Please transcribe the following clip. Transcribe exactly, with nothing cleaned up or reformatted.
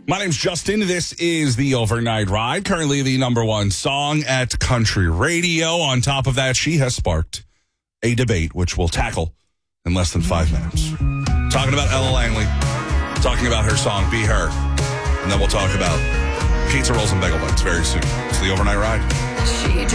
My name's Justin. This is the Overnight Ride, currently the number one song at country radio. On top of that, she has sparked a debate, which we'll tackle in less than five minutes. Talking about Ella Langley, talking about her song, Be Her, and then we'll talk about pizza rolls and bagel bites very soon. It's the Overnight Ride. She